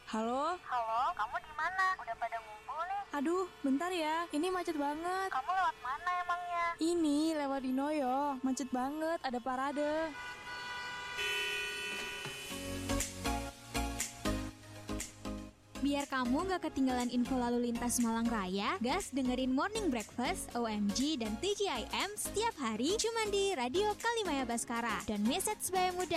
Halo? Halo, kamu di mana? Udah pada ngumpul nih? Aduh, bentar ya. Ini macet banget. Kamu lewat mana emangnya? Ini lewat Dinoyo. Macet banget, ada parade. Biar kamu gak ketinggalan info lalu lintas Malang Raya, gas dengerin Morning Breakfast, OMG, dan TGIM setiap hari cuma di Radio Kalimaya Baskara. Dan message Sebaya Muda